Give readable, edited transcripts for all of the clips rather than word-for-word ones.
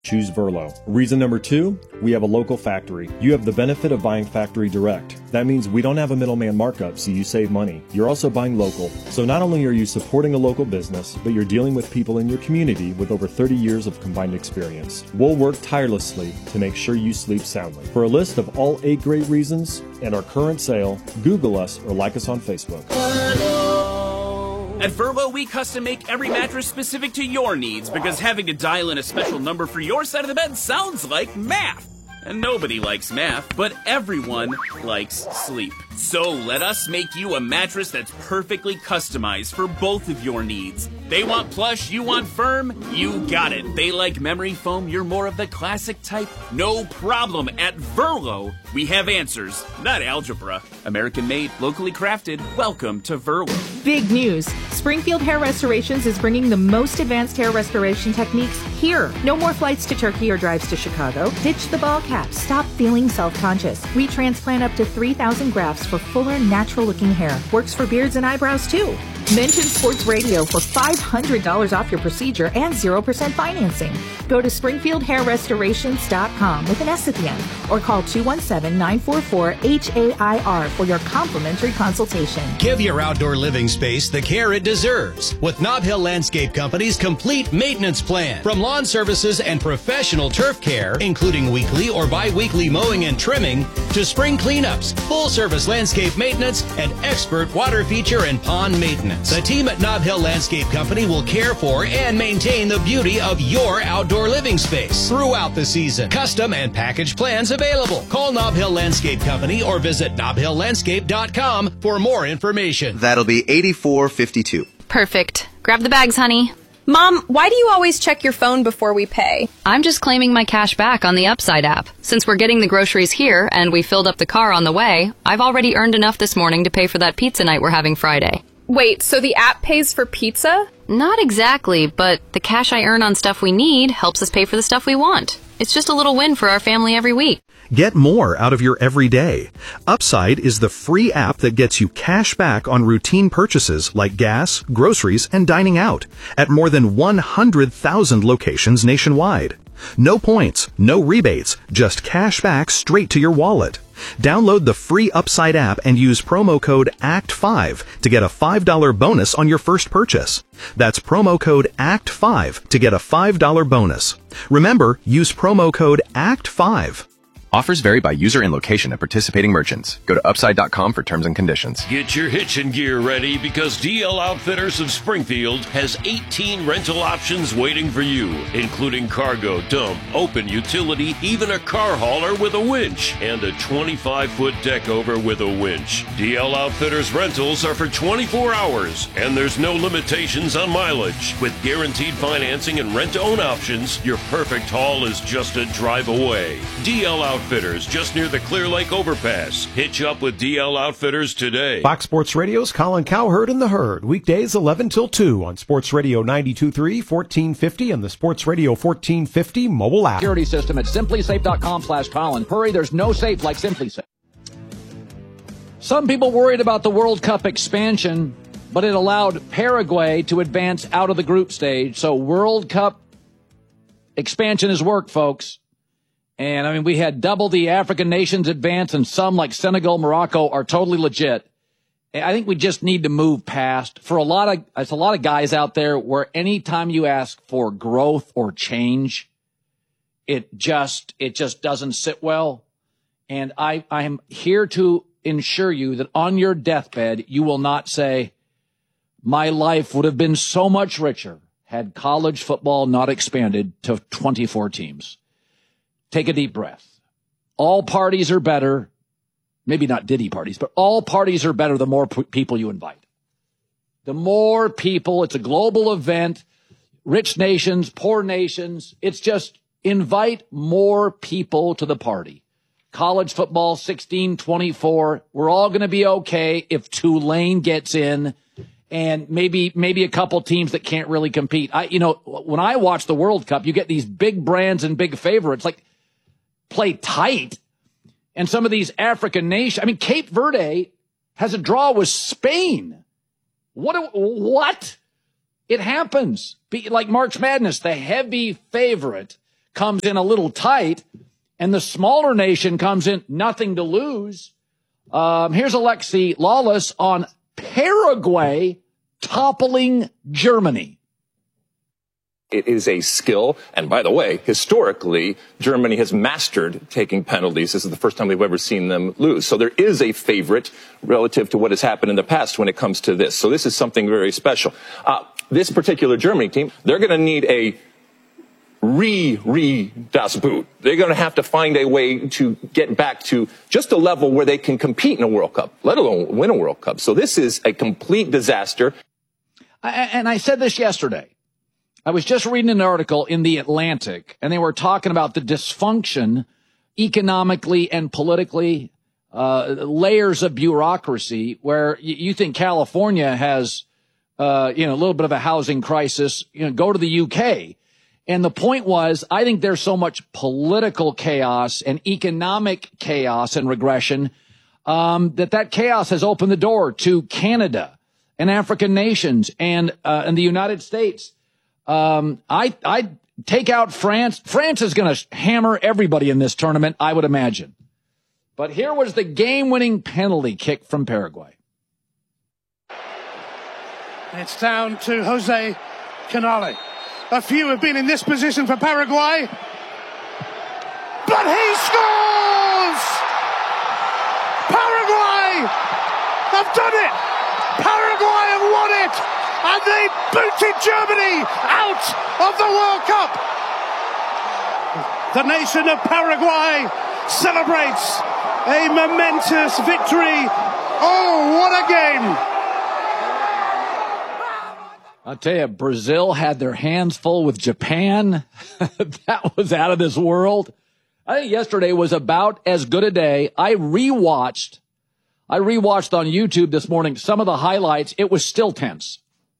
choose Verlo. Reason number 2, we have a local factory. You have the benefit of buying factory direct. That means we don't have a middleman markup, so you save money. You're also buying local. So not only are you supporting a local business, but you're dealing with people in your community with over 30 years of combined experience. We'll work tirelessly to make sure you sleep soundly. For a list of all 8 great reasons and our current sale, Google us or like us on Facebook. At Verlo, we custom make every mattress specific to your needs because having to dial in a special number for your side of the bed sounds like math. And nobody likes math, but everyone likes sleep. So let us make you a mattress that's perfectly customized for both of your needs. They want plush, you want firm, you got it. They like memory foam, you're more of the classic type. No problem. At Verlo, we have answers, not algebra. American made, locally crafted. Welcome to Verlo. Big news. Springfield Hair Restorations is bringing the most advanced hair restoration techniques here. No more flights to Turkey or drives to Chicago. Ditch the ball cap. Stop feeling self-conscious. We transplant up to 3,000 grafts for fuller, natural-looking hair. Works for beards and eyebrows, too. Mention Sports Radio for $500 off your procedure and 0% financing. Go to SpringfieldHairRestorations.com with an S at the end or call 217-944-HAIR for your complimentary consultation. Give your outdoor living space the care it deserves with Nob Hill Landscape Company's complete maintenance plan. From lawn services and professional turf care, including weekly or bi-weekly mowing and trimming, to spring cleanups, full-service landscape maintenance, and expert water feature and pond maintenance. The team at Nob Hill Landscape Company will care for and maintain the beauty of your outdoor living space throughout the season. Custom and package plans available. Call Nob Hill Landscape Company or visit nobhilllandscape.com for more information. That'll be 8452. Perfect. Grab the bags, honey. Mom, why do you always check your phone before we pay? I'm just claiming my cash back on the Upside app. Since we're getting the groceries here and we filled up the car on the way, I've already earned enough this morning to pay for that pizza night we're having Friday. Wait, so the app pays for pizza? Not exactly, but the cash I earn on stuff we need helps us pay for the stuff we want. It's just a little win for our family every week. Get more out of your everyday. Upside is the free app that gets you cash back on routine purchases like gas, groceries, and dining out at more than 100,000 locations nationwide. No points, no rebates, just cash back straight to your wallet. Download the free Upside app and use promo code ACT5 to get a $5 bonus on your first purchase. That's promo code ACT5 to get a $5 bonus. Remember, use promo code ACT5. Offers vary by user and location at participating merchants. Go to upside.com for terms and conditions. Get your hitching gear ready because DL Outfitters of Springfield has 18 rental options waiting for you, including cargo, dump, open utility, even a car hauler with a winch, and a 25-foot deck over with a winch. DL Outfitters rentals are for 24 hours, and there's no limitations on mileage. With guaranteed financing and rent-to-own options, your perfect haul is just a drive away. DL Outfitters, just near the Clear Lake Overpass. Hitch up with DL Outfitters today. Fox Sports Radio's Colin Cowherd and the Herd. Weekdays 11 till 2 on Sports Radio 92.3, 1450, and the Sports Radio 1450 mobile app. Security system at simplysafe.com/Colin. Hurry, there's no safe like SimpliSafe. Some people worried about the World Cup expansion, but it allowed Paraguay to advance out of the group stage. So World Cup expansion has worked, folks. And, I mean, we had double the African nations advance, and some like Senegal, Morocco are totally legit. I think we just need to move past. For a lot of guys out there where anytime you ask for growth or change, it just doesn't sit well. And I am here to ensure you that on your deathbed, you will not say, my life would have been so much richer had college football not expanded to 24 teams. Take a deep breath. All parties are better. Maybe not Diddy parties, but all parties are better the more people you invite. The more people, it's a global event, rich nations, poor nations. It's just invite more people to the party. College football, 16-24. We're all going to be okay if Tulane gets in and maybe a couple teams that can't really compete. When I watch the World Cup, you get these big brands and big favorites. Like, play tight. And some of these African nations, I mean, Cape Verde has a draw with Spain. What? It happens. Like March Madness, the heavy favorite comes in a little tight and the smaller nation comes in nothing to lose. Here's Alexi Lawless on Paraguay toppling Germany. It is a skill. And by the way, historically, Germany has mastered taking penalties. This is the first time we've ever seen them lose. So there is a favorite relative to what has happened in the past when it comes to this. So this is something very special. This particular Germany team, they're going to need a das Boot. They're going to have to find a way to get back to just a level where they can compete in a World Cup, let alone win a World Cup. So this is a complete disaster. And I said this yesterday. I was just reading an article in The Atlantic, and they were talking about the dysfunction economically and politically, layers of bureaucracy where you think California has, a little bit of a housing crisis, go to the UK. And the point was, I think there's so much political chaos and economic chaos and regression, that chaos has opened the door to Canada and African nations and the United States. I take out France. France is going to hammer everybody in this tournament, I would imagine. But here was the game-winning penalty kick from Paraguay. It's down to Jose Canale. A few have been in this position for Paraguay. But he scores! Paraguay have done it! Paraguay have won it! And they booted Germany out of the World Cup. The nation of Paraguay celebrates a momentous victory. Oh, what a game. I'll tell you, Brazil had their hands full with Japan. That was out of this world. I think yesterday was about as good a day. I rewatched on YouTube this morning some of the highlights. It was still tense.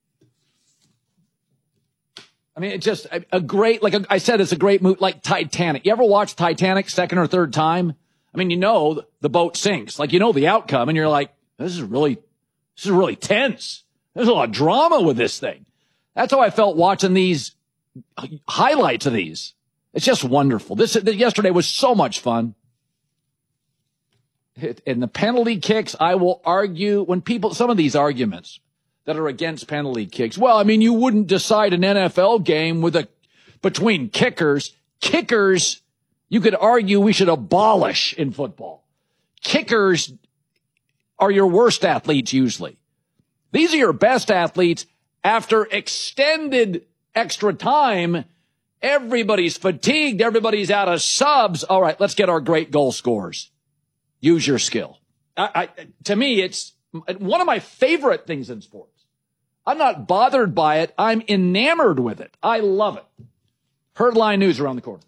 I mean, it's just a great, I said, it's a great movie, like Titanic. You ever watch Titanic second or third time? I mean, the boat sinks, the outcome, and you're like, this is really tense. There's a lot of drama with this thing. That's how I felt watching these highlights of these. It's just wonderful. Yesterday was so much fun. And the penalty kicks, I will argue some of these arguments that are against penalty kicks. Well, I mean, you wouldn't decide an NFL game between kickers. Kickers, you could argue we should abolish in football. Kickers are your worst athletes usually. These are your best athletes. After extended extra time, everybody's fatigued. Everybody's out of subs. All right, let's get our great goal scorers. Use your skill. To me, it's one of my favorite things in sports. I'm not bothered by it. I'm enamored with it. I love it. Herdline News around the corner.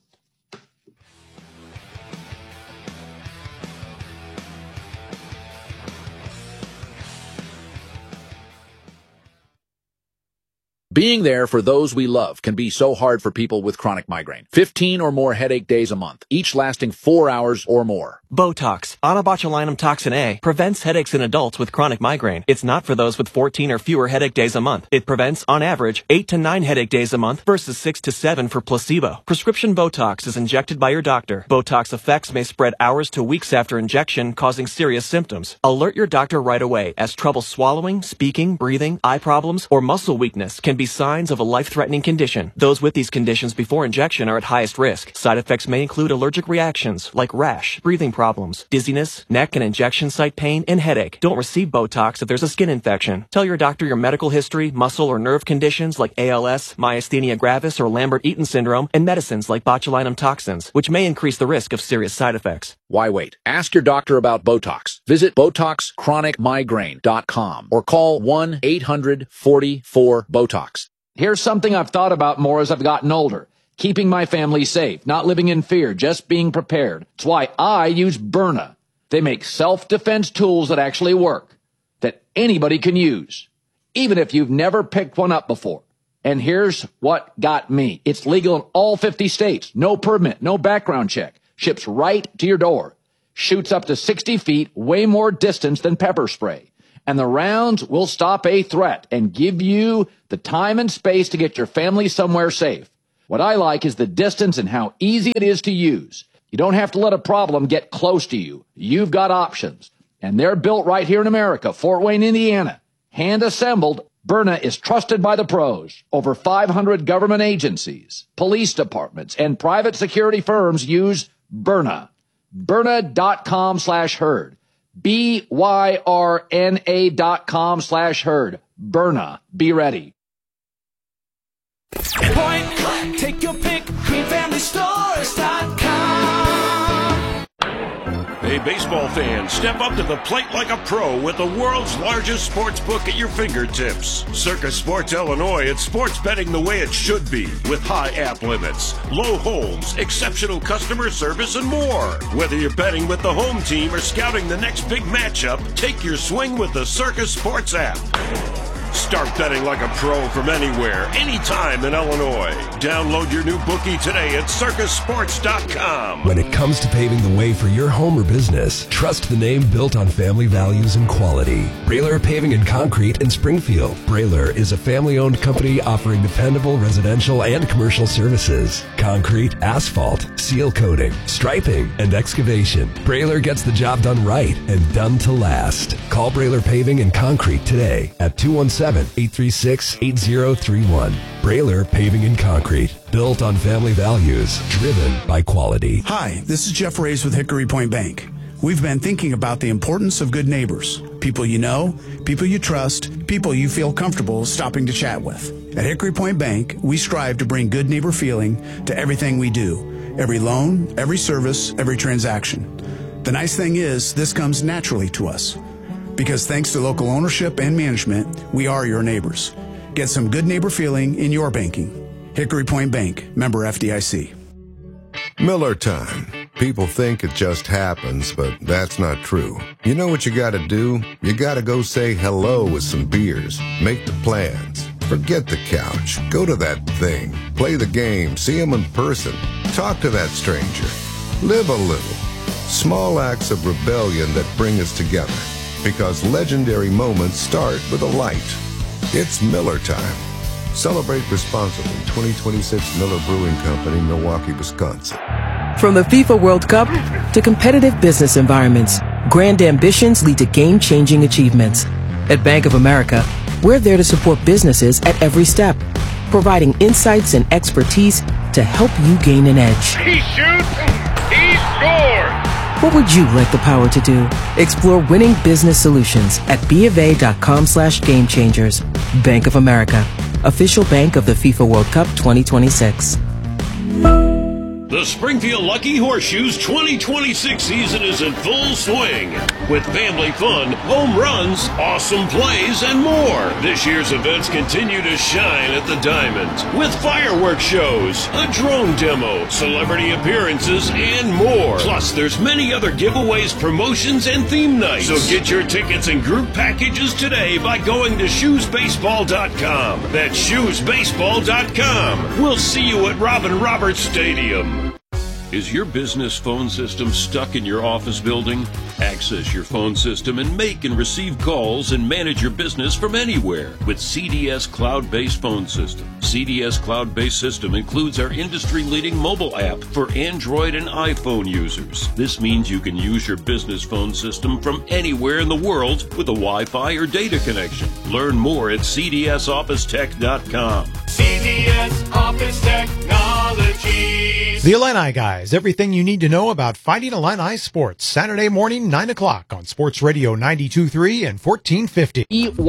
Being there for those we love can be so hard for people with chronic migraine. 15 or more headache days a month, each lasting 4 hours or more. Botox, onabotulinum toxin A, prevents headaches in adults with chronic migraine. It's not for those with 14 or fewer headache days a month. It prevents, on average, 8 to 9 headache days a month versus 6 to 7 for placebo. Prescription Botox is injected by your doctor. Botox effects may spread hours to weeks after injection, causing serious symptoms. Alert your doctor right away, as trouble swallowing, speaking, breathing, eye problems, or muscle weakness can be signs of a life-threatening condition. Those with these conditions before injection are at highest risk. Side effects may include allergic reactions like rash, breathing problems, dizziness, neck and injection site pain, and headache. Don't receive Botox if there's a skin infection. Tell your doctor your medical history, muscle or nerve conditions like ALS, myasthenia gravis, or Lambert-Eaton syndrome, and medicines like botulinum toxins, which may increase the risk of serious side effects. Why wait? Ask your doctor about Botox. Visit BotoxChronicMigraine.com or call 1-800-44-BOTOX. Here's something I've thought about more as I've gotten older. Keeping my family safe, not living in fear, just being prepared. It's why I use Byrna. They make self-defense tools that actually work, that anybody can use, even if you've never picked one up before. And here's what got me. It's legal in all 50 states. No permit, no background check. Ships right to your door. Shoots up to 60 feet, way more distance than pepper spray. And the rounds will stop a threat and give you the time and space to get your family somewhere safe. What I like is the distance and how easy it is to use. You don't have to let a problem get close to you. You've got options. And they're built right here in America, Fort Wayne, Indiana. Hand-assembled, Byrna is trusted by the pros. Over 500 government agencies, police departments, and private security firms use Byrna. Byrna.com/herd. BYRNA.com/herd. Byrna. Be ready. Point blank, take your pick, QueenFamilyStores.com. Hey, baseball fans, step up to the plate like a pro with the world's largest sports book at your fingertips. Circus Sports Illinois, it's sports betting the way it should be, with high app limits, low holds, exceptional customer service, and more. Whether you're betting with the home team or scouting the next big matchup, take your swing with the Circus Sports app. Start betting like a pro from anywhere, anytime in Illinois. Download your new bookie today at circusports.com. When it comes to paving the way for your home or business, trust the name built on family values and quality. Brailer Paving and Concrete in Springfield. Brailer is a family-owned company offering dependable residential and commercial services. Concrete, asphalt, seal coating, striping, and excavation. Brailer gets the job done right and done to last. Call Brailer Paving and Concrete today at 217-836-8031. Brailer Paving and Concrete. Built on family values. Driven by quality. Hi, this is Jeff Reyes with Hickory Point Bank. We've been thinking about the importance of good neighbors. People you know, people you trust, people you feel comfortable stopping to chat with. At Hickory Point Bank, we strive to bring good neighbor feeling to everything we do. Every loan, every service, every transaction. The nice thing is, this comes naturally to us. Because thanks to local ownership and management, we are your neighbors. Get some good neighbor feeling in your banking. Hickory Point Bank, member FDIC. Miller time. People think it just happens, but that's not true. You know what you gotta do? You gotta go say hello with some beers. Make the plans. Forget the couch. Go to that thing. Play the game. See them in person. Talk to that stranger. Live a little. Small acts of rebellion that bring us together. Because legendary moments start with a light. It's Miller time. Celebrate responsibly. 2026 Miller Brewing Company, Milwaukee, Wisconsin. From the FIFA World Cup to competitive business environments, grand ambitions lead to game-changing achievements. At Bank of America, we're there to support businesses at every step, providing insights and expertise to help you gain an edge. He shoots, he scores! What would you like the power to do? Explore winning business solutions at BofA.com/gamechangers. Bank of America, official bank of the FIFA World Cup 2026. The Springfield Lucky Horseshoes 2026 season is in full swing with family fun, home runs, awesome plays, and more. This year's events continue to shine at the Diamond with fireworks shows, a drone demo, celebrity appearances, and more. Plus, there's many other giveaways, promotions, and theme nights. So get your tickets and group packages today by going to shoesbaseball.com. That's shoesbaseball.com. We'll see you at Robin Roberts Stadium. Is your business phone system stuck in your office building? Access your phone system and make and receive calls and manage your business from anywhere with CDS Cloud-Based Phone System. CDS Cloud-Based System includes our industry-leading mobile app for Android and iPhone users. This means you can use your business phone system from anywhere in the world with a Wi-Fi or data connection. Learn more at cdsofficetech.com. CDS Office Technologies. The Illini Guys, everything you need to know about Fighting Illini sports. Saturday morning, 9 o'clock on Sports Radio 92.3 and 1450.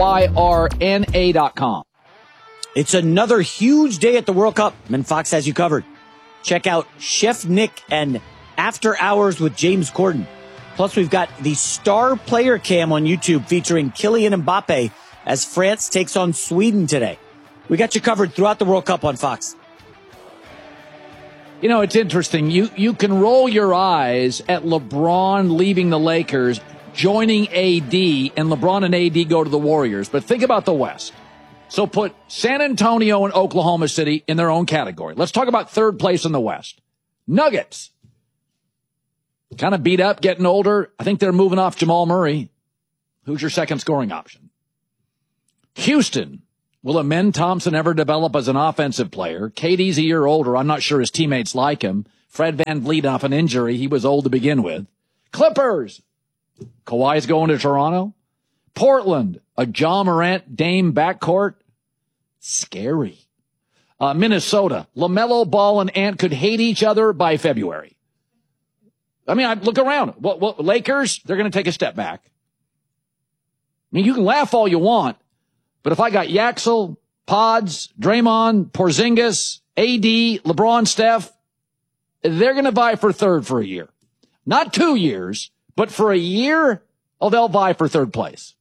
EYRNA.com. It's another huge day at the World Cup, and Fox has you covered. Check out Chef Nick and After Hours with James Corden. Plus, we've got the Star Player Cam on YouTube featuring Kylian Mbappe as France takes on Sweden today. We got you covered throughout the World Cup on Fox. You know, it's interesting. You can roll your eyes at LeBron leaving the Lakers, joining AD, and LeBron and AD go to the Warriors. But think about the West. So put San Antonio and Oklahoma City in their own category. Let's talk about third place in the West. Nuggets. Kind of beat up, getting older. I think they're moving off Jamal Murray. Who's your second scoring option? Houston. Will Amen Thompson ever develop as an offensive player? KD's a year older. I'm not sure his teammates like him. Fred VanVleet off an injury. He was old to begin with. Clippers. Kawhi's going to Toronto. Portland. A Ja Morant Dame backcourt. Scary. Minnesota. LaMelo Ball and Ant could hate each other by February. I mean, look around. What Lakers, they're going to take a step back. I mean, you can laugh all you want, but if I got Yaxel, Pods, Draymond, Porzingis, AD, LeBron, Steph, they're going to vie for third for a year. Not 2 years, but for a year, they'll vie for third place.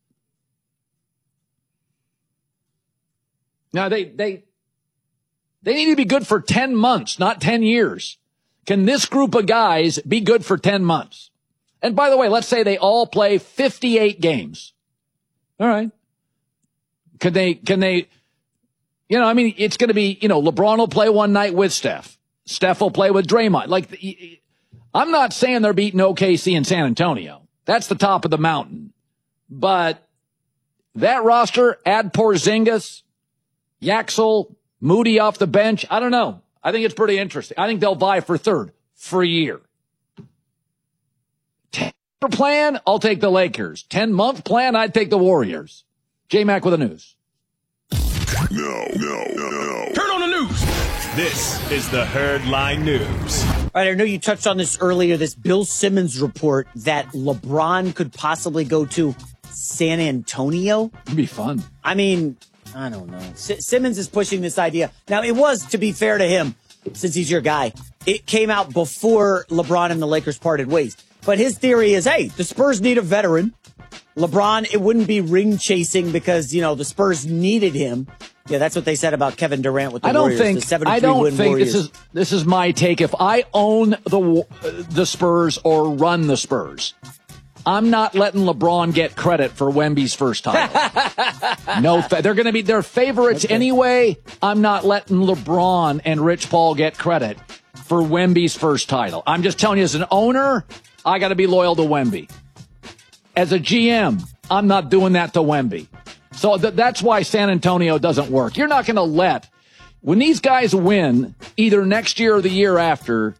Now, they need to be good for 10 months, not 10 years. Can this group of guys be good for 10 months? And by the way, let's say they all play 58 games. All right. Can they, I mean, it's going to be, LeBron will play one night with Steph. Steph will play with Draymond. Like, I'm not saying they're beating OKC and San Antonio. That's the top of the mountain. But that roster, add Porzingis, Yaxel, Moody off the bench. I don't know. I think it's pretty interesting. I think they'll vie for third for a year. 10-year plan, I'll take the Lakers. 10-month plan, I'd take the Warriors. J-Mac with the news. No. Turn on the news. This is the Herdline News. All right, I know you touched on this earlier, this Bill Simmons report that LeBron could possibly go to San Antonio. It'd be fun. I mean, I don't know. Simmons is pushing this idea. Now, it was, to be fair to him, since he's your guy, it came out before LeBron and the Lakers parted ways. But his theory is, hey, the Spurs need a veteran. LeBron, it wouldn't be ring chasing because, the Spurs needed him. Yeah, that's what they said about Kevin Durant with the Warriors. I don't think this is my take. If I own the Spurs or run the Spurs, I'm not letting LeBron get credit for Wemby's first title. No, they're going to be their favorites anyway. I'm not letting LeBron and Rich Paul get credit for Wemby's first title. I'm just telling you, as an owner, I got to be loyal to Wemby. As a GM, I'm not doing that to Wemby. So that's why San Antonio doesn't work. You're not going to when these guys win, either next year or the year after,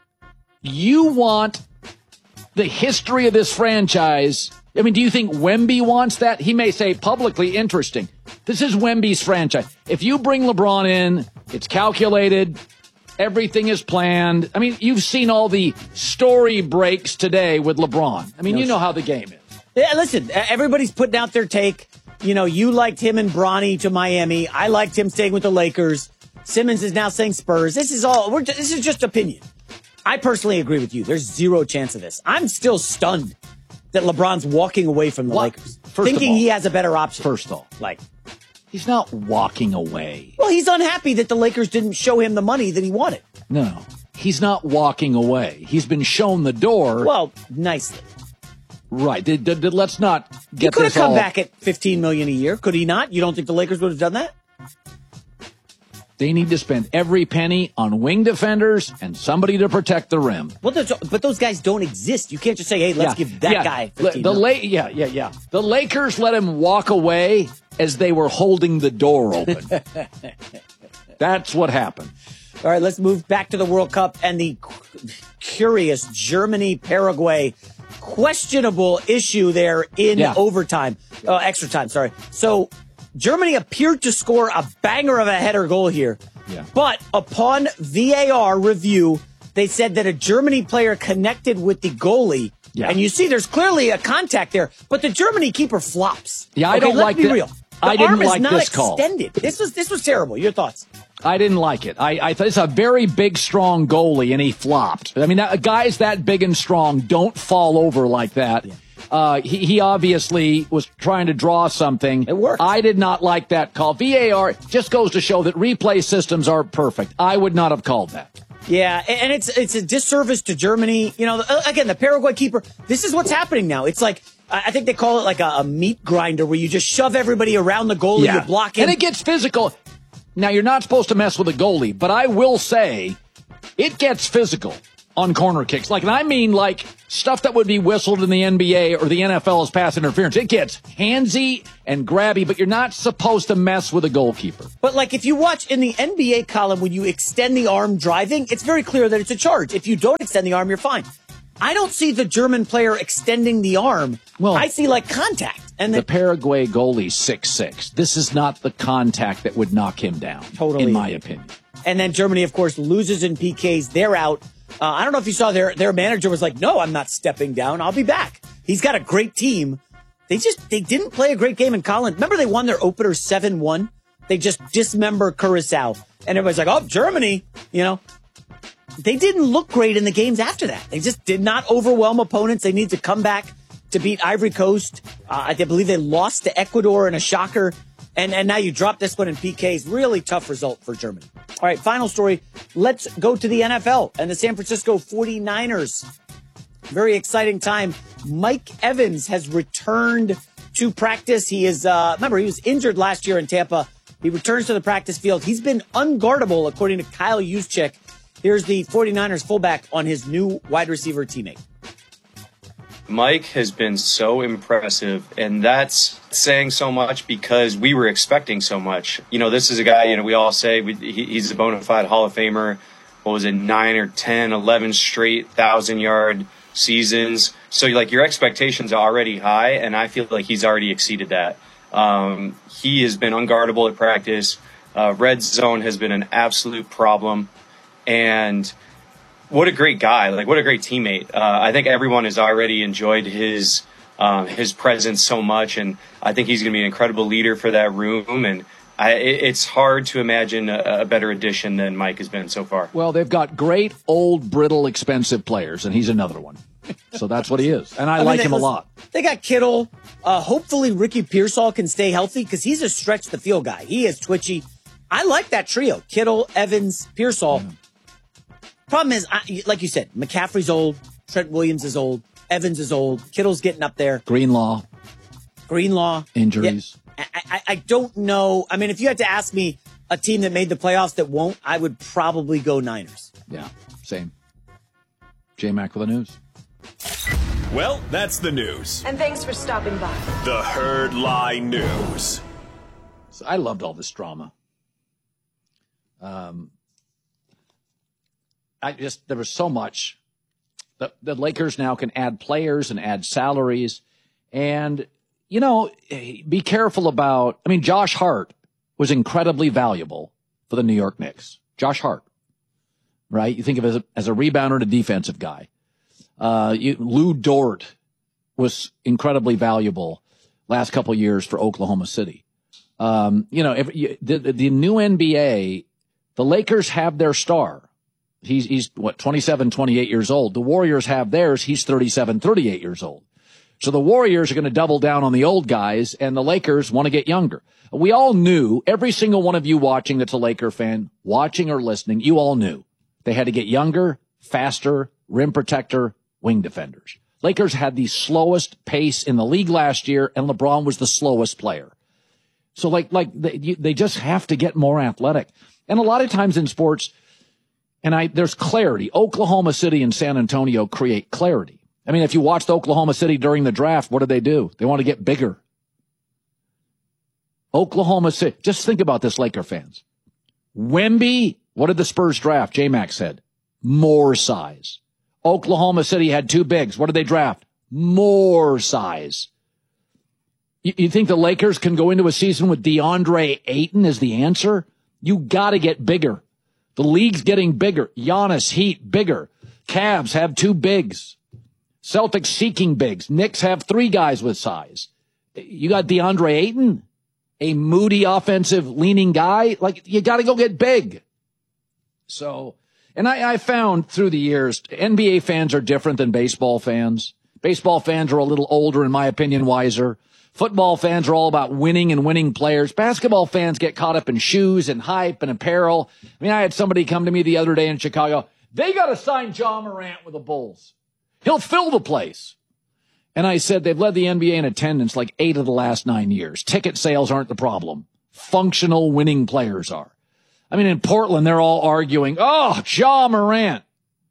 you want the history of this franchise. I mean, do you think Wemby wants that? He may say publicly, interesting. This is Wemby's franchise. If you bring LeBron in, it's calculated. Everything is planned. I mean, you've seen all the story breaks today with LeBron. I mean, you know how the game is. Yeah, listen, everybody's putting out their take. You liked him and Bronny to Miami. I liked him staying with the Lakers. Simmons is now saying Spurs. This is just opinion. I personally agree with you. There's zero chance of this. I'm still stunned that LeBron's walking away from the Lakers, thinking he has a better option. First of all, he's not walking away. Well, he's unhappy that the Lakers didn't show him the money that he wanted. No, he's not walking away. He's been shown the door. Well, nicely. Right. Let's not get this all. He could have come back at $15 million a year. Could he not? You don't think the Lakers would have done that? They need to spend every penny on wing defenders and somebody to protect the rim. Well, but those guys don't exist. You can't just say, hey, let's give that guy $15 million. The Lakers let him walk away as they were holding the door open. That's what happened. All right, let's move back to the World Cup and the curious Germany-Paraguay questionable issue there in extra time, sorry. So Germany appeared to score a banger of a header goal here. Yeah. But upon VAR review, they said that a Germany player connected with the goalie. Yeah. And you see there's clearly a contact there, but the Germany keeper flops. Yeah, I don't like that. Real. I didn't like this call. Extended. This was terrible. Your thoughts? I didn't like it. I thought it's a very big, strong goalie, and he flopped. I mean, guys that big and strong don't fall over like that. Yeah. He obviously was trying to draw something. It worked. I did not like that call. VAR just goes to show that replay systems aren't perfect. I would not have called that. Yeah, and it's a disservice to Germany. Again, the Paraguay keeper, this is what's happening now. It's like, I think they call it like a meat grinder where you just shove everybody around the goalie, you block him. And it gets physical. Now, you're not supposed to mess with a goalie, but I will say it gets physical. on corner kicks. And I mean stuff that would be whistled in the NBA or the NFL as pass interference. It gets handsy and grabby, but you're not supposed to mess with a goalkeeper. But if you watch in the NBA column, when you extend the arm driving, it's very clear that it's a charge. If you don't extend the arm, you're fine. I don't see the German player extending the arm. Well, I see contact. And the Paraguay goalie's 6'6". This is not the contact that would knock him down, totally, in my opinion. And then Germany, of course, loses in PKs. They're out. I don't know if you saw their manager was like, no, I'm not stepping down. I'll be back. He's got a great team. They didn't play a great game in Colin. Remember they won their opener 7-1? They just dismember Curacao. And everybody's like, oh, Germany, They didn't look great in the games after that. They just did not overwhelm opponents. They need to come back to beat Ivory Coast. I believe they lost to Ecuador in a shocker. And now you drop this one in PKs. Really tough result for Germany. All right, final story. Let's go to the NFL and the San Francisco 49ers. Very exciting time. Mike Evans has returned to practice. He is, remember, he was injured last year in Tampa. He returns to the practice field. He's been unguardable, according to Kyle Juszczyk. Here's the 49ers fullback on his new wide receiver teammate. Mike has been so impressive, and that's saying so much because we were expecting so much. This is a guy, we all say he's a bona fide Hall of Famer. What was it, 9 or 10, 11 straight 1,000-yard seasons. So, your expectations are already high, and I feel like he's already exceeded that. He has been unguardable at practice. Red zone has been an absolute problem. And what a great guy, what a great teammate. I think everyone has already enjoyed his presence so much, and I think he's going to be an incredible leader for that room. And it's hard to imagine a better addition than Mike has been so far. Well, they've got great, old, brittle, expensive players, and he's another one. So that's what he is. And I like him a lot. They got Kittle. Hopefully Ricky Pearsall can stay healthy because he's a stretch the field guy. He is twitchy. I like that trio. Kittle, Evans, Pearsall. Problem is, like you said, McCaffrey's old. Trent Williams is old. Evans is old. Kittle's getting up there. Greenlaw. Injuries. Yeah, I don't know. I mean, if you had to ask me a team that made the playoffs that won't, I would probably go Niners. Yeah, same. J-Mac with the news. Well, that's the news. And thanks for stopping by. The Herd Lie News. So I loved all this drama. There was so much. The Lakers now can add players and add salaries. And, be careful about, Josh Hart was incredibly valuable for the New York Knicks. Josh Hart, right? You think of him as a rebounder and a defensive guy. Lou Dort was incredibly valuable last couple of years for Oklahoma City. The new NBA, the Lakers have their star. He's 27, 28 years old. The Warriors have theirs. He's 37, 38 years old. So the Warriors are going to double down on the old guys, and the Lakers want to get younger. We all knew, every single one of you watching that's a Laker fan, watching or listening, you all knew they had to get younger, faster, rim protector, wing defenders. Lakers had the slowest pace in the league last year, and LeBron was the slowest player. So they just have to get more athletic. And a lot of times in sports, there's clarity. Oklahoma City and San Antonio create clarity. If you watched Oklahoma City during the draft, what did? They want to get bigger. Oklahoma City, just think about this, Laker fans. Wemby, what did the Spurs draft? J-Mac said, more size. Oklahoma City had 2 bigs. What did they draft? More size. You think the Lakers can go into a season with DeAndre Ayton as the answer? You got to get bigger. The league's getting bigger. Giannis, Heat, bigger. Cavs have 2 bigs. Celtics seeking bigs. Knicks have 3 guys with size. You got DeAndre Ayton, a moody offensive leaning guy. You got to go get big. So, and I found through the years, NBA fans are different than baseball fans. Baseball fans are a little older, in my opinion, wiser. Football fans are all about winning and winning players. Basketball fans get caught up in shoes and hype and apparel. I had somebody come to me the other day in Chicago. They got to sign Ja Morant with the Bulls. He'll fill the place. And I said, they've led the NBA in attendance 8 of the last 9 years. Ticket sales aren't the problem. Functional winning players are. In Portland, they're all arguing, oh, Ja Morant.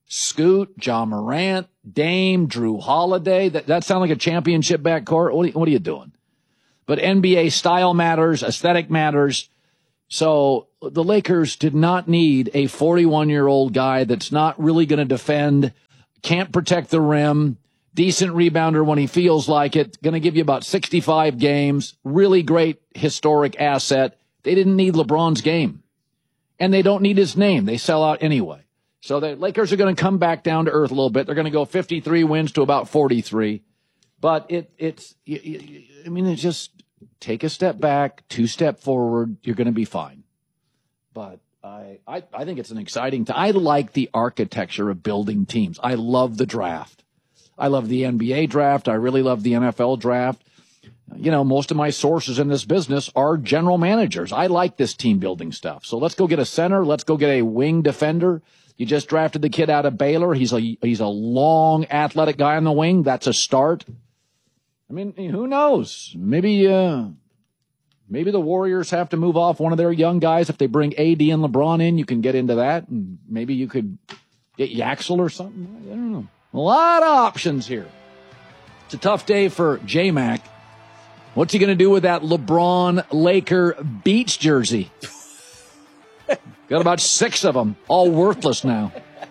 Scoot, John Morant, Dame, Drew Holiday. That sound like a championship backcourt? What are you doing? But NBA style matters, aesthetic matters. So the Lakers did not need a 41-year-old guy that's not really going to defend, can't protect the rim, decent rebounder when he feels like it, going to give you about 65 games, really great historic asset. They didn't need LeBron's game. And they don't need his name. They sell out anyway. So the Lakers are going to come back down to earth a little bit. They're going to go 53 wins to about 43. But it's just take a step back, 2 step forward. You're going to be fine. But I think it's an exciting time. I like the architecture of building teams. I love the draft. I love the NBA draft. I really love the NFL draft. You know, most of my sources in this business are general managers. I like this team building stuff. So let's go get a center. Let's go get a wing defender. You just drafted the kid out of Baylor. He's a long, athletic guy on the wing. That's a start. I mean, who knows? Maybe the Warriors have to move off one of their young guys. If they bring AD and LeBron in, you can get into that. And maybe you could get Yaxel or something. I don't know. A lot of options here. It's a tough day for J-Mac. What's he going to do with that LeBron Laker beach jersey? Got about 6 of them, all worthless now.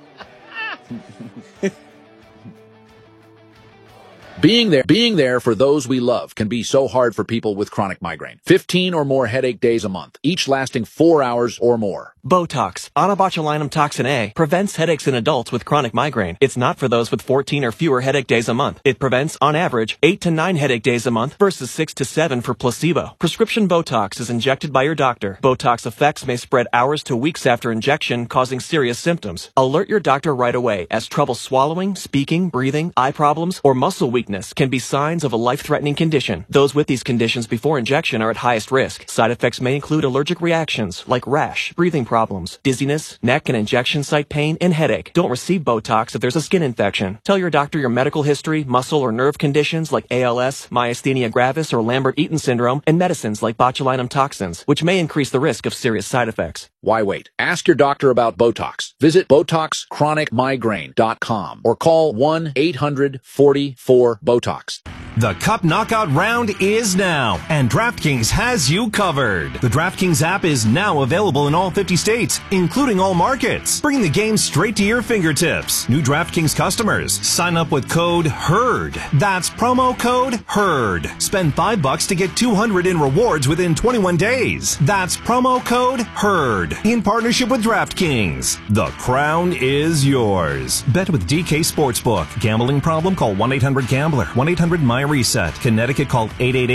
Being there for those we love can be so hard for people with chronic migraine. 15 or more headache days a month, each lasting 4 hours or more. Botox, onabotulinum toxin A, prevents headaches in adults with chronic migraine. It's not for those with 14 or fewer headache days a month. It prevents, on average, 8 to 9 headache days a month versus 6 to 7 for placebo. Prescription Botox is injected by your doctor. Botox effects may spread hours to weeks after injection, causing serious symptoms. Alert your doctor right away, as trouble swallowing, speaking, breathing, eye problems, or muscle weakness can be signs of a life-threatening condition. Those with these conditions before injection are at highest risk. Side effects may include allergic reactions like rash, breathing problems, dizziness, neck and injection site pain, and headache. Don't receive Botox if there's a skin infection. Tell your doctor your medical history, muscle or nerve conditions like ALS, myasthenia gravis, or Lambert-Eaton syndrome, and medicines like botulinum toxins, which may increase the risk of serious side effects. Why wait? Ask your doctor about Botox. Visit BotoxChronicMigraine.com or call 1-800-44-BOTOX. The Cup Knockout Round is now, and DraftKings has you covered. The DraftKings app is now available in all 50 states, including all markets, bringing the game straight to your fingertips. New DraftKings customers, sign up with code HERD. That's promo code HERD. Spend $5 to get $200 in rewards within 21 days. That's promo code HERD. In partnership with DraftKings. The crown is yours. Bet with DK Sportsbook. Gambling problem? Call 1-800-GAMBLER. 1-800-MY-RESET. Connecticut, call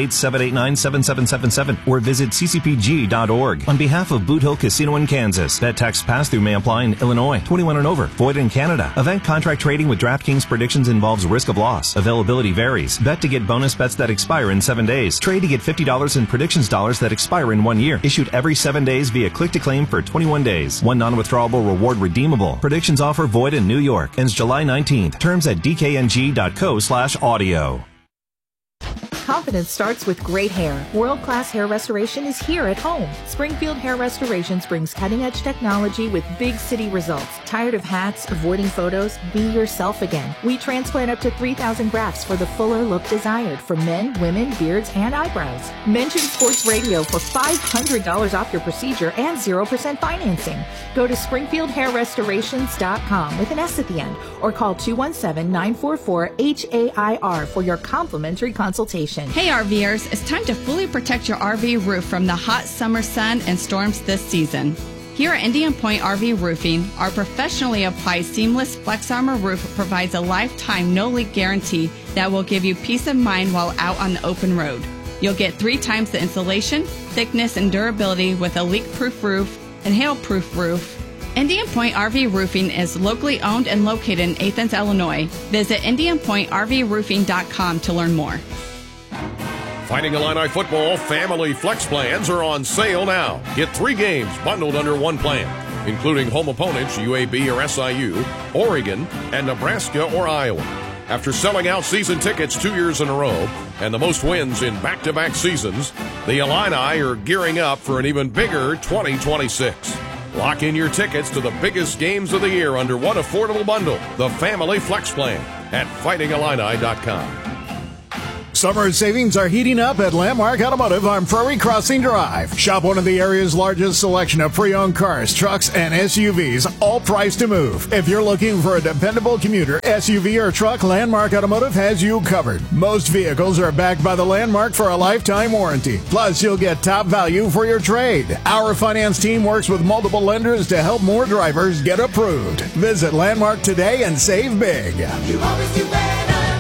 888-789-7777 or visit ccpg.org. On behalf of Boot Hill Casino in Kansas, bet tax pass-through may apply in Illinois. 21 and over. Void in Canada. Event contract trading with DraftKings predictions involves risk of loss. Availability varies. Bet to get bonus bets that expire in 7 days. Trade to get $50 in predictions dollars that expire in 1 year. Issued every 7 days via click-to-claim for 21 days. One non-withdrawable reward redeemable. Predictions offer void in New York. Ends July 19th. Terms at dkng.co/audio. Confidence starts with great hair. World-class hair restoration is here at home. Springfield Hair Restorations brings cutting-edge technology with big city results. Tired of hats, avoiding photos? Be yourself again. We transplant up to 3,000 grafts for the fuller look desired for men, women, beards, and eyebrows. Mention Sports Radio for $500 off your procedure and 0% financing. Go to SpringfieldHairRestorations.com with an S at the end or call 217-944-HAIR for your complimentary consultation. Hey RVers, it's time to fully protect your RV roof from the hot summer sun and storms this season. Here at Indian Point RV Roofing, our professionally applied seamless Flex Armor roof provides a lifetime no-leak guarantee that will give you peace of mind while out on the open road. You'll get 3 times the insulation, thickness, and durability with a leak-proof roof and hail-proof roof. Indian Point RV Roofing is locally owned and located in Athens, Illinois. Visit IndianPointRVRoofing.com to learn more. Fighting Illini football family flex plans are on sale now. Get 3 games bundled under one plan, including home opponents UAB or SIU, Oregon, and Nebraska or Iowa. After selling out season tickets 2 years in a row and the most wins in back-to-back seasons, the Illini are gearing up for an even bigger 2026. Lock in your tickets to the biggest games of the year under one affordable bundle, the Family Flex Plan, at FightingIllini.com. Summer savings are heating up at Landmark Automotive on Prairie Crossing Drive. Shop one of the area's largest selection of pre-owned cars, trucks, and SUVs, all priced to move. If you're looking for a dependable commuter, SUV, or truck, Landmark Automotive has you covered. Most vehicles are backed by the Landmark for a lifetime warranty. Plus, you'll get top value for your trade. Our finance team works with multiple lenders to help more drivers get approved. Visit Landmark today and save big. You always do better.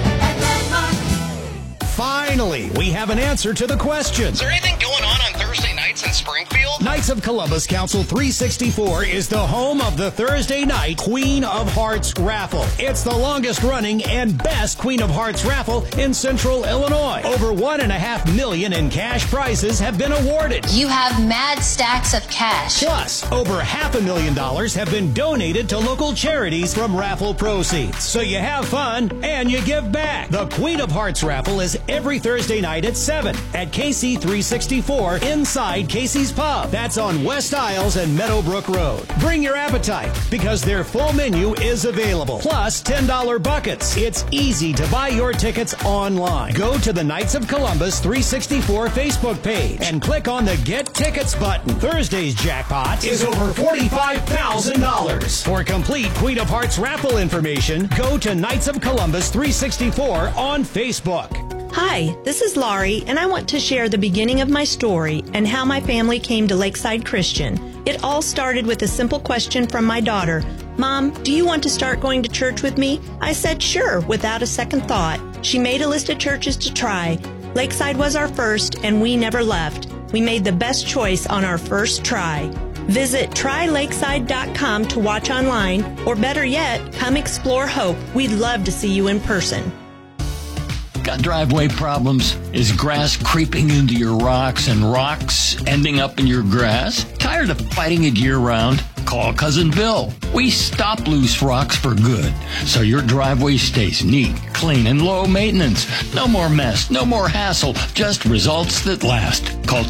Finally, we have an answer to the question. Is there anything going on Thursday nights in Springfield? Knights of Columbus Council 364 is the home of the Thursday night Queen of Hearts raffle. It's the longest running and best Queen of Hearts raffle in Central Illinois. Over $1.5 million in cash prizes have been awarded. You have mad stacks of cash. Plus, over $500,000 have been donated to local charities from raffle proceeds. So you have fun and you give back. The Queen of Hearts raffle is every Thursday night at 7 at KC 364 inside Casey's Pub. That's on West Isles and Meadowbrook Road. Bring your appetite because their full menu is available. Plus $10 buckets. It's easy to buy your tickets online. Go to the Knights of Columbus 364 Facebook page and click on the Get Tickets button. Thursday's jackpot is over $45,000. For complete Queen of Hearts raffle information, go to Knights of Columbus 364 on Facebook. Hi, this is Laurie, and I want to share the beginning of my story and how my family came to Lakeside Christian. It all started with a simple question from my daughter. Mom, do you want to start going to church with me? I said sure, without a second thought. She made a list of churches to try. Lakeside was our first, and we never left. We made the best choice on our first try. Visit trylakeside.com to watch online, or better yet, come explore Hope. We'd love to see you in person. Got driveway problems? Is grass creeping into your rocks and rocks ending up in your grass? Tired of fighting it year-round? Call Cousin Bill. We stop loose rocks for good, so your driveway stays neat, clean, and low maintenance. No more mess, no more hassle, just results that last. Call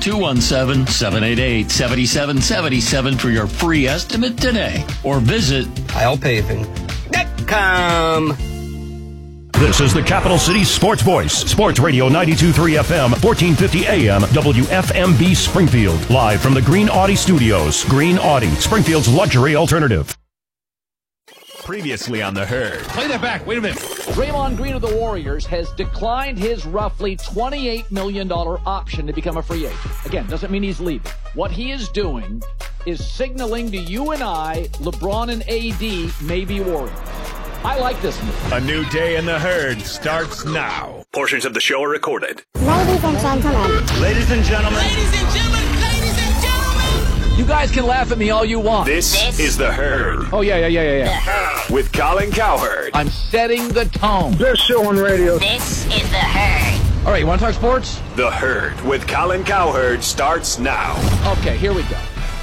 217-788-7777 for your free estimate today, or visit IslPaving.com. This is the Capital City Sports Voice, Sports Radio 92.3 FM, 1450 AM, WFMB Springfield. Live from the Green Audi Studios. Green Audi, Springfield's luxury alternative. Previously on The Herd. Play that back. Wait a minute. Draymond Green of the Warriors has declined his roughly $28 million option to become a free agent. Again, doesn't mean he's leaving. What he is doing is signaling to you and I, LeBron and AD may be Warriors. I like this move. A new day in The Herd starts now. Portions of the show are recorded. Ladies and gentlemen. Ladies and gentlemen. Ladies and gentlemen. Ladies and gentlemen. You guys can laugh at me all you want. This is The Herd. Oh, yeah. The Herd. With Colin Cowherd. I'm setting the tone. Best show on radio. This is The Herd. All right, you want to talk sports? The Herd with Colin Cowherd starts now. Okay, here we go.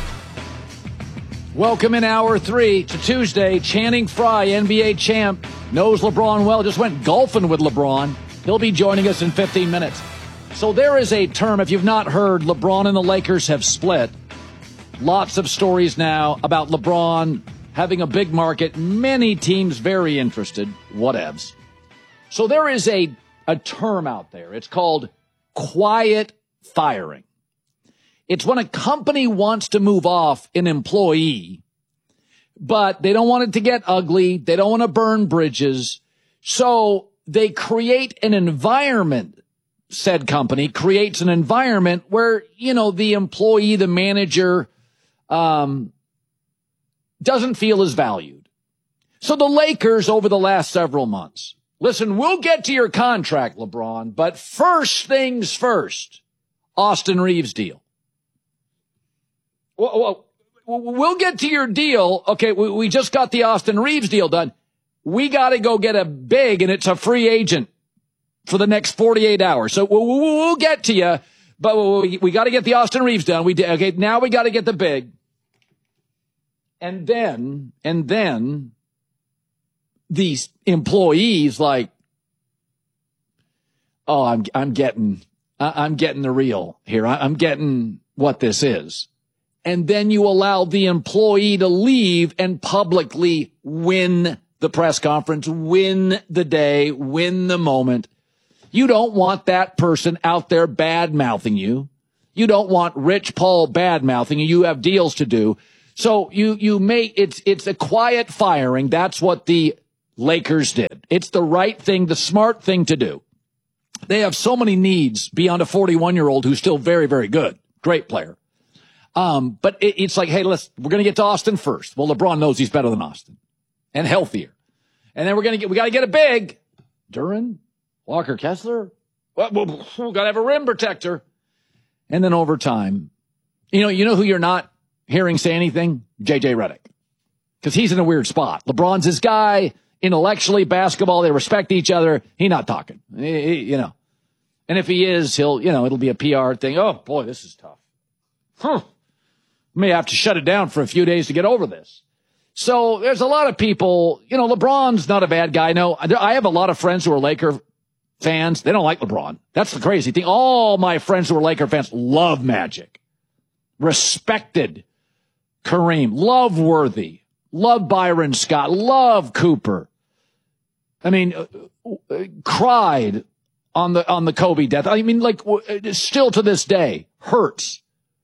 Welcome in hour 3 to Tuesday. Channing Frye, NBA champ, knows LeBron well, just went golfing with LeBron. He'll be joining us in 15 minutes. So there is a term, if you've not heard, LeBron and the Lakers have split. Lots of stories now about LeBron having a big market. Many teams very interested. Whatevs. So there is a term out there. It's called quiet firing. It's when a company wants to move off an employee, but they don't want it to get ugly. They don't want to burn bridges. So they create an environment, said company creates an environment where, the employee, the manager, doesn't feel as valued. So the Lakers over the last several months, listen, we'll get to your contract, LeBron, but first things first, Austin Reeves deal. Well, we'll get to your deal. Okay, we just got the Austin Reeves deal done. We got to go get a big, and it's a free agent for the next 48 hours. So we'll get to you, but we got to get the Austin Reeves done. Okay, now we got to get the big. And then these employees like, oh, I'm getting the real here. I'm getting what this is. and then you allow the employee to leave and publicly win the press conference, win the day, win the moment. You don't want that person out there bad-mouthing you. You don't want Rich Paul bad-mouthing you. You have deals to do. So you make it's a quiet firing. That's what the Lakers did. It's the right thing, the smart thing to do. They have so many needs beyond a 41-year-old who's still very, very good. Great player. But it's like, hey, we're going to get to Austin first. Well, LeBron knows he's better than Austin and healthier. And then we got to get a big. Duren, Walker Kessler. Well, we got to have a rim protector. And then over time, you know who you're not hearing say anything? JJ Redick. Because he's in a weird spot. LeBron's his guy. Intellectually, basketball, they respect each other. He's not talking, And if he is, it'll be a PR thing. Oh, boy, this is tough. May have to shut it down for a few days to get over this. So there's a lot of people, LeBron's not a bad guy. No, I have a lot of friends who are Laker fans. They don't like LeBron. That's the crazy thing. All my friends who are Laker fans love Magic, respected Kareem, love Worthy, love Byron Scott, love Cooper. I mean, cried on the Kobe death. I mean, still to this day, hurts.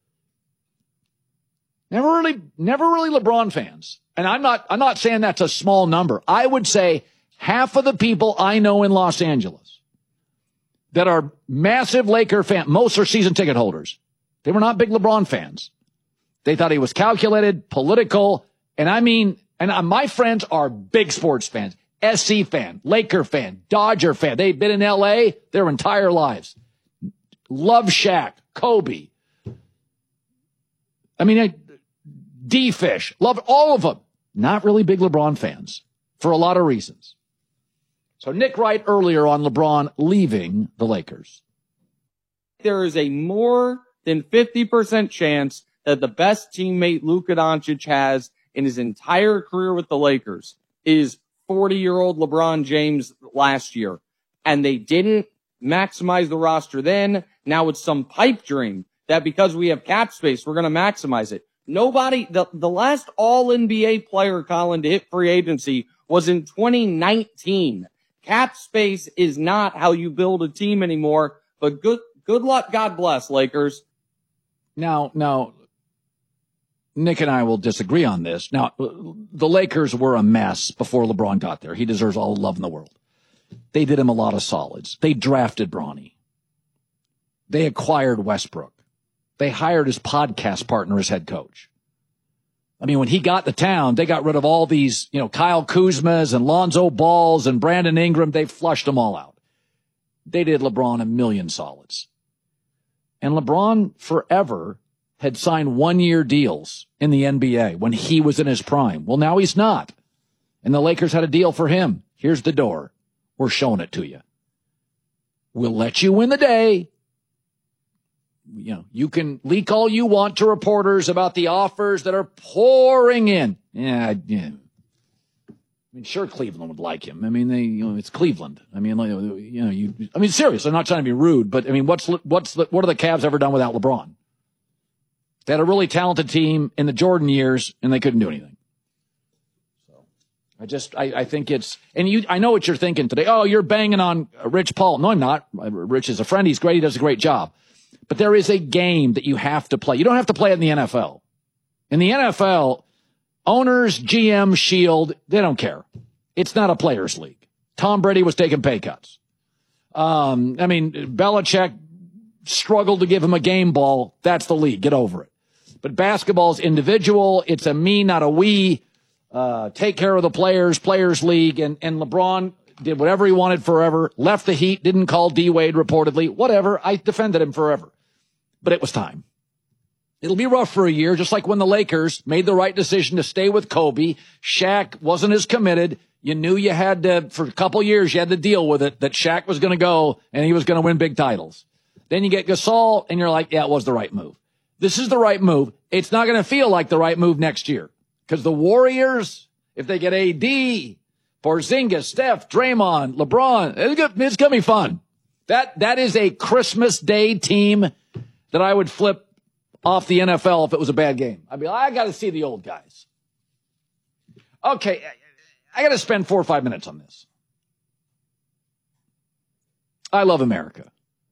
Never really LeBron fans. And I'm not saying that's a small number. I would say half of the people I know in Los Angeles that are massive Laker fans, most are season ticket holders. They were not big LeBron fans. They thought he was calculated, political, and my friends are big sports fans. SC fan, Laker fan, Dodger fan. They've been in L.A. their entire lives. Love Shaq, Kobe. D-Fish. Love all of them. Not really big LeBron fans for a lot of reasons. So Nick Wright earlier on LeBron leaving the Lakers. There is a more than 50% chance that the best teammate Luka Doncic has in his entire career with the Lakers is 40-year-old LeBron James last year. And they didn't maximize the roster then. Now it's some pipe dream that because we have cap space, we're going to maximize it. Nobody, the last all-NBA player, Colin, to hit free agency was in 2019. Cap space is not how you build a team anymore, but good luck. God bless, Lakers. Now, Nick and I will disagree on this. Now, the Lakers were a mess before LeBron got there. He deserves all the love in the world. They did him a lot of solids. They drafted Bronny. They acquired Westbrook. They hired his podcast partner as head coach. I mean, when he got to town, they got rid of all these, Kyle Kuzmas and Lonzo Balls and Brandon Ingram. They flushed them all out. They did LeBron a million solids. And LeBron forever had signed 1-year deals in the NBA when he was in his prime. Well, now he's not. And the Lakers had a deal for him. Here's the door. We're showing it to you. We'll let you win the day. You can leak all you want to reporters about the offers that are pouring in. Yeah. Sure, Cleveland would like him. It's Cleveland. Seriously, I'm not trying to be rude, but what are the Cavs ever done without LeBron? They had a really talented team in the Jordan years, and they couldn't do anything. So I think it's, and I know what you're thinking today. Oh, you're banging on Rich Paul. No, I'm not. Rich is a friend. He's great. He does a great job. But there is a game that you have to play. You don't have to play it in the NFL. In the NFL, owners, GM, Shield, they don't care. It's not a players' league. Tom Brady was taking pay cuts. Belichick struggled to give him a game ball. That's the league. Get over it. But basketball's individual. It's a me, not a we. Take care of the players' league. And LeBron did whatever he wanted forever. Left the Heat, didn't call D-Wade reportedly. Whatever. I defended him forever. But it was time. It'll be rough for a year, just like when the Lakers made the right decision to stay with Kobe. Shaq wasn't as committed. You knew you had to, for a couple years, you had to deal with it, that Shaq was going to go and he was going to win big titles. Then you get Gasol and you're like, yeah, it was the right move. This is the right move. It's not going to feel like the right move next year because the Warriors, if they get AD, Porzingis, Steph, Draymond, LeBron, it's going to be fun. That is a Christmas Day team that I would flip off the NFL if it was a bad game. I'd be like, I got to see the old guys. Okay, I got to spend 4 or 5 minutes on this. I love America.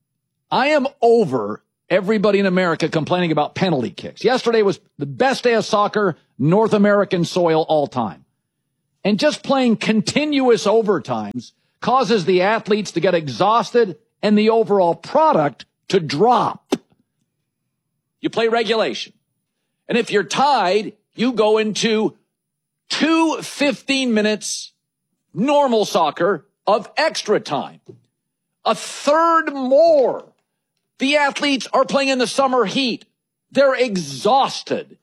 I am over everybody in America complaining about penalty kicks. Yesterday was the best day of soccer, North American soil all time. And just playing continuous overtimes causes the athletes to get exhausted and the overall product to drop. You play regulation. And if you're tied, you go into 2 15 minutes normal soccer of extra time. A third more. The athletes are playing in the summer heat. They're exhausted.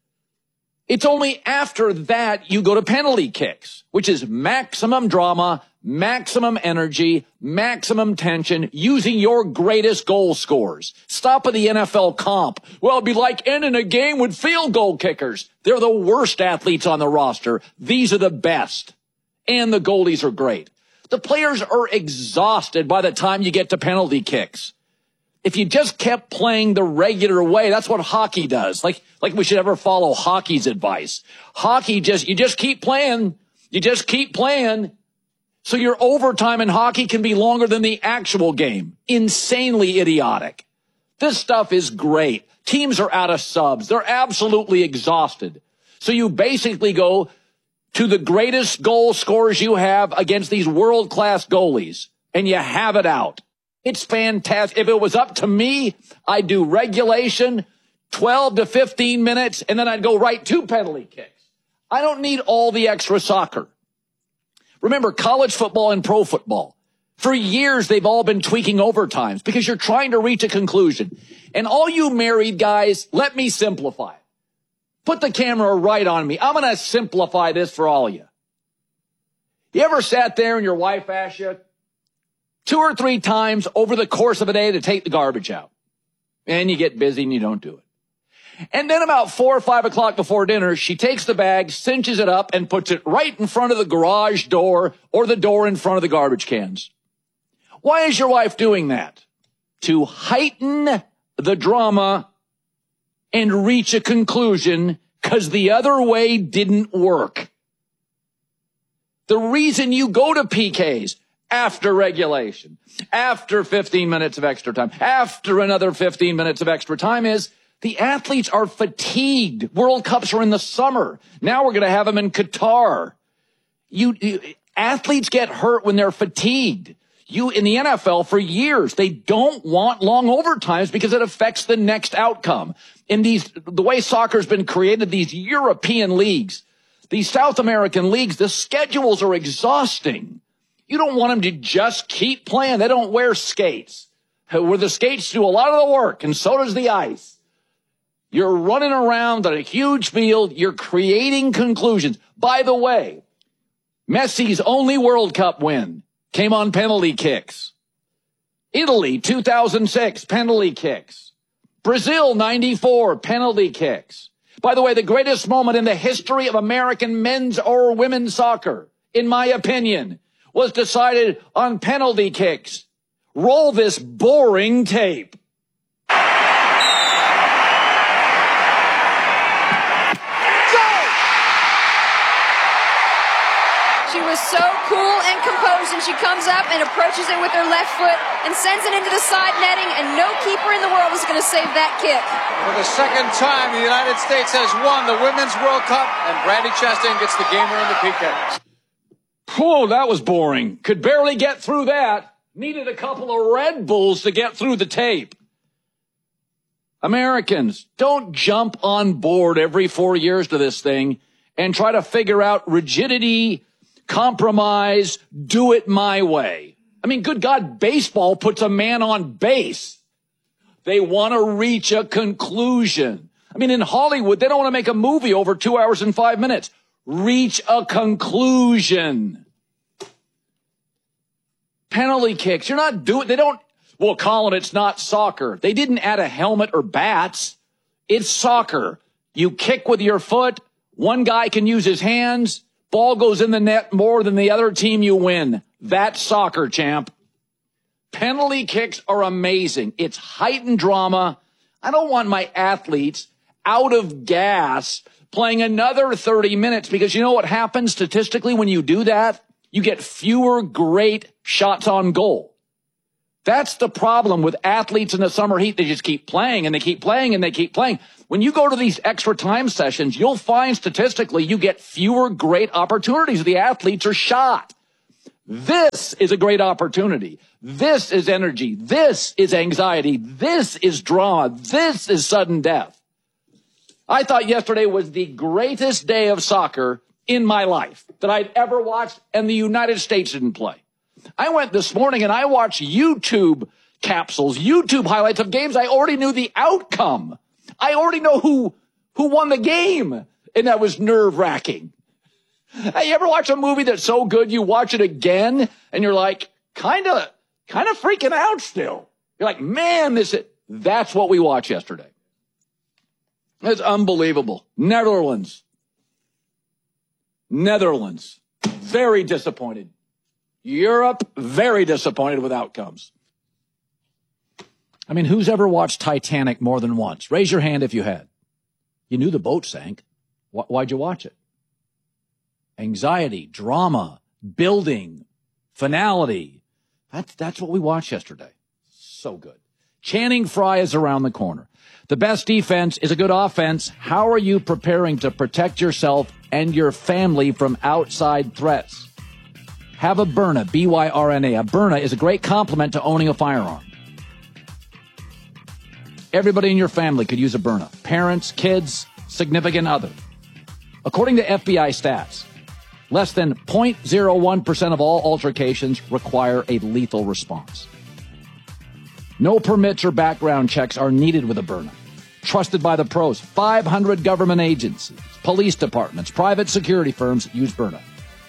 It's only after that you go to penalty kicks, which is maximum drama, maximum energy, maximum tension, using your greatest goal scorers. Stop at the NFL comp. Well, it'd be like ending a game with field goal kickers. They're the worst athletes on the roster. These are the best. And the goalies are great. The players are exhausted by the time you get to penalty kicks. If you just kept playing the regular way, that's what hockey does. Like we should ever follow hockey's advice. Hockey you just keep playing. You just keep playing. So your overtime in hockey can be longer than the actual game. Insanely idiotic. This stuff is great. Teams are out of subs. They're absolutely exhausted. So you basically go to the greatest goal scorers you have against these world-class goalies, and you have it out. It's fantastic. If it was up to me, I'd do regulation, 12 to 15 minutes, and then I'd go right to penalty kicks. I don't need all the extra soccer. Remember, college football and pro football, for years they've all been tweaking overtimes because you're trying to reach a conclusion. And all you married guys, let me simplify it. Put the camera right on me. I'm going to simplify this for all of you. You ever sat there and your wife asked you 2 or 3 times over the course of a day to take the garbage out? And you get busy and you don't do it. And then about 4 or 5 o'clock before dinner, she takes the bag, cinches it up, and puts it right in front of the garage door or the door in front of the garbage cans. Why is your wife doing that? To heighten the drama and reach a conclusion, because the other way didn't work. The reason you go to PKs after regulation, after 15 minutes of extra time, after another 15 minutes of extra time is the athletes are fatigued. World Cups are in the summer. Now we're going to have them in Qatar. Athletes get hurt when they're fatigued. In the NFL for years, they don't want long overtimes because it affects the next outcome. In the way soccer's been created, these European leagues, these South American leagues, the schedules are exhausting. You don't want them to just keep playing. They don't wear skates. Where the skates do a lot of the work, and so does the ice. You're running around on a huge field. You're creating conclusions. By the way, Messi's only World Cup win came on penalty kicks. Italy, 2006, penalty kicks. Brazil, 94, penalty kicks. By the way, the greatest moment in the history of American men's or women's soccer, in my opinion, was decided on penalty kicks. Roll this boring tape. She was so cool and composed, and she comes up and approaches it with her left foot and sends it into the side netting, and no keeper in the world is going to save that kick. For the second time, the United States has won the Women's World Cup, and Brandi Chastain gets the game winner in the PK. Whoa, that was boring. Could barely get through that. Needed a couple of Red Bulls to get through the tape. Americans, don't jump on board every 4 years to this thing and try to figure out rigidity, compromise, do it my way. I mean, good God, baseball puts a man on base. They want to reach a conclusion. I mean, in Hollywood, they don't want to make a movie over 2 hours and 5 minutes. Reach a conclusion. Penalty kicks. You're not doing, they don't, well, Colin, it's not soccer. They didn't add a helmet or bats. It's soccer. You kick with your foot. One guy can use his hands. Ball goes in the net more than the other team, you win. That's soccer, champ. Penalty kicks are amazing. It's heightened drama. I don't want my athletes out of gas playing another 30 minutes, because you know what happens statistically when you do that? You get fewer great shots on goal. That's the problem with athletes in the summer heat. They just keep playing and they keep playing and they keep playing. When you go to these extra time sessions, you'll find statistically you get fewer great opportunities. The athletes are shot. This is a great opportunity. This is energy. This is anxiety. This is drama. This is sudden death. I thought yesterday was the greatest day of soccer in my life that I'd ever watched, and the United States didn't play. I went this morning and I watched YouTube capsules, YouTube highlights of games I already knew the outcome. I already know who won the game, and that was nerve-wracking. Hey, you ever watch a movie that's so good you watch it again and you're like, kind of freaking out still. You're like, man, that's what we watched yesterday. It's unbelievable. Netherlands. Very disappointed. Europe, very disappointed with outcomes. I mean, who's ever watched Titanic more than once? Raise your hand if you had. You knew the boat sank. Why'd you watch it? Anxiety, drama, building, finality. That's what we watched yesterday. So good. Channing Frye is around the corner. The best defense is a good offense. How are you preparing to protect yourself and your family from outside threats? Have a Byrna, B-Y-R-N-A. A Byrna is a great complement to owning a firearm. Everybody in your family could use a Byrna. Parents, kids, significant other. According to FBI stats, less than 0.01% of all altercations require a lethal response. No permits or background checks are needed with a Byrna. Trusted by the pros. 500 government agencies, police departments, private security firms use Byrna.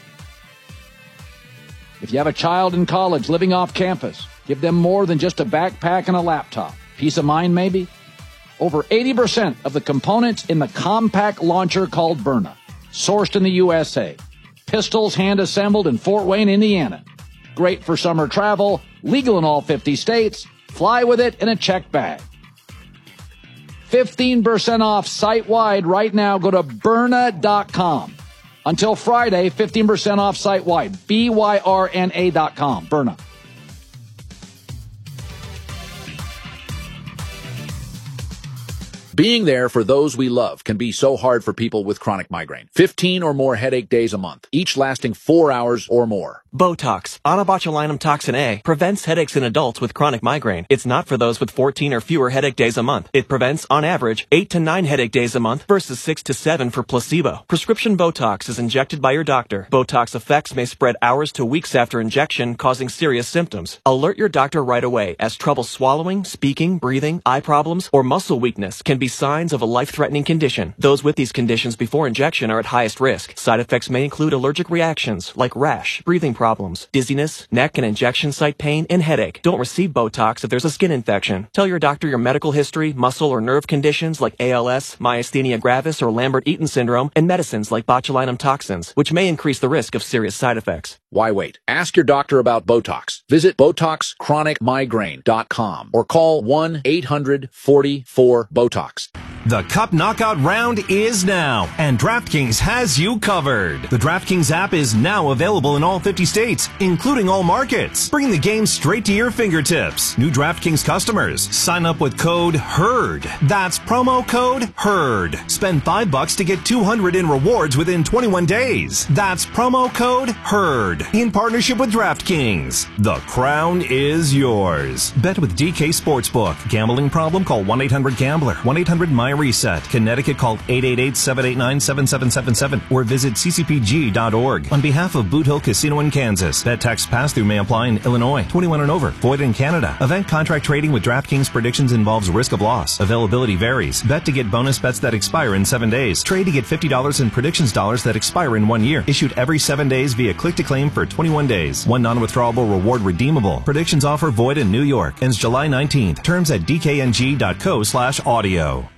If you have a child in college living off campus, give them more than just a backpack and a laptop. Peace of mind, maybe? Over 80% of the components in the compact launcher called Byrna, sourced in the USA. Pistols hand-assembled in Fort Wayne, Indiana. Great for summer travel, legal in all 50 states. Fly with it in a checked bag. 15% off site-wide right now. Go to Byrna.com. Until Friday, 15% off site-wide. Byrna.com. Byrna. Being there for those we love can be so hard for people with chronic migraine. 15 or more headache days a month, each lasting 4 hours or more. Botox, onabotulinum toxin A, prevents headaches in adults with chronic migraine. It's not for those with 14 or fewer headache days a month. It prevents, on average, 8 to 9 headache days a month versus 6 to 7 for placebo. Prescription Botox is injected by your doctor. Botox effects may spread hours to weeks after injection, causing serious symptoms. Alert your doctor right away, as trouble swallowing, speaking, breathing, eye problems, or muscle weakness can be signs of a life-threatening condition. Those with these conditions before injection are at highest risk. Side effects may include allergic reactions like rash, breathing problems, dizziness, neck and injection site pain, and headache. Don't receive Botox if there's a skin infection. Tell your doctor your medical history, muscle or nerve conditions like ALS, myasthenia gravis, or Lambert-Eaton syndrome, and medicines like botulinum toxins, which may increase the risk of serious side effects. Why wait? Ask your doctor about Botox. Visit BotoxChronicMigraine.com or call 1-800-44-BOTOX. The Cup Knockout round is now, and DraftKings has you covered. The DraftKings app is now available in all 50 states, including all markets. Bring the game straight to your fingertips. New DraftKings customers, sign up with code HERD. That's promo code HERD. Spend $5 to get $200 in rewards within 21 days. That's promo code HERD. In partnership with DraftKings. The crown is yours. Bet with DK Sportsbook. Gambling problem? Call 1-800-GAMBLER. 1-800-MY-RESET. Connecticut, call 888-789-7777 or visit ccpg.org. On behalf of Boot Hill Casino in Kansas, bet tax pass-through may apply in Illinois. 21 and over. Void in Canada. Event contract trading with DraftKings predictions involves risk of loss. Availability varies. Bet to get bonus bets that expire in 7 days. Trade to get $50 in predictions dollars that expire in 1 year. Issued every 7 days via click-to-claim for 21 days. One non-withdrawable reward redeemable. Predictions offer void in New York. Ends July 19th. Terms at dkng.co/audio.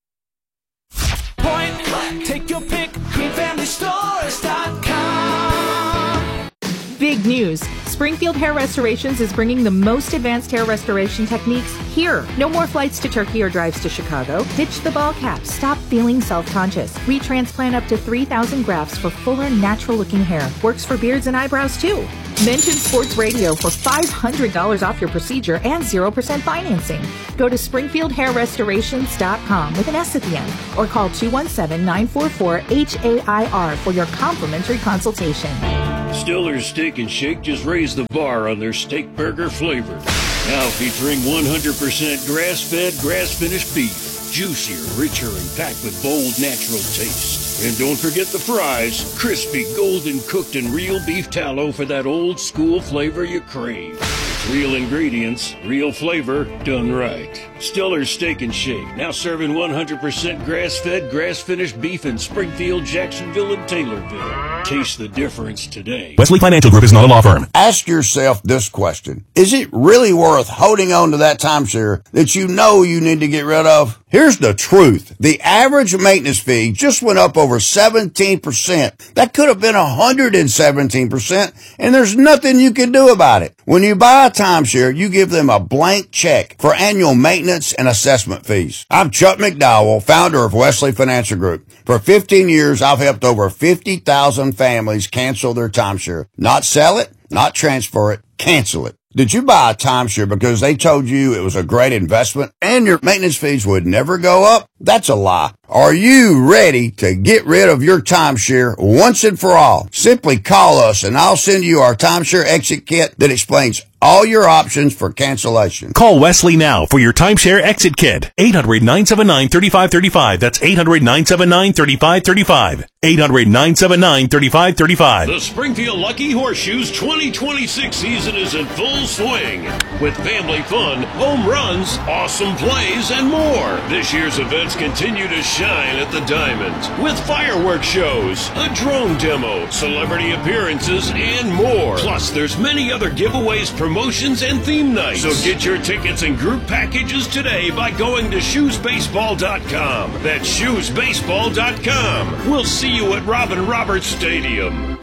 Point blank. Take your pick. GreenFamilyStores.com. Big news. Springfield Hair Restorations is bringing the most advanced hair restoration techniques here. No more flights to Turkey or drives to Chicago. Ditch the ball cap. Stop feeling self-conscious. We transplant up to 3,000 grafts for fuller, natural-looking hair. Works for beards and eyebrows, too. Mention Sports Radio for $500 off your procedure and 0% financing. Go to SpringfieldHairRestorations.com with an S at the end, or call 217-944-HAIR for your complimentary consultation. Stiller's Steak and Shake just raised the bar on their steak burger flavor. Now featuring 100% grass-fed, grass-finished beef. Juicier, richer, and packed with bold, natural taste. And don't forget the fries. Crispy, golden cooked in real beef tallow for that old school flavor you crave. It's real ingredients, real flavor, done right. Stiller's Steak and Shake, now serving 100% grass-fed, grass-finished beef in Springfield, Jacksonville, and Taylorville. Taste the difference today. Wesley Financial Group is not a law firm. Ask yourself this question. Is it really worth holding on to that timeshare that you know you need to get rid of? Here's the truth. The average maintenance fee just went up over 17%. That could have been 117%, and there's nothing you can do about it. When you buy a timeshare, you give them a blank check for annual maintenance and assessment fees. I'm Chuck McDowell, founder of Wesley Financial Group. For 15 years, I've helped over 50,000 families cancel their timeshare. Not sell it, not transfer it, cancel it. Did you buy a timeshare because they told you it was a great investment and your maintenance fees would never go up? That's a lie. Are you ready to get rid of your timeshare once and for all? Simply call us and I'll send you our timeshare exit kit that explains all your options for cancellation. Call Wesley now for your timeshare exit kit. 800-979-3535. That's 800-979-3535. 800-979-3535. The Springfield Lucky Horseshoes 2026 season is in full swing with family fun, home runs, awesome plays, and more. This year's events continue to shine at the Diamond with fireworks shows, a drone demo, celebrity appearances, and more. Plus, there's many other giveaways, promotions, and theme nights. So get your tickets and group packages today by going to shoesbaseball.com. That's shoesbaseball.com. We'll see you at Robin Roberts Stadium.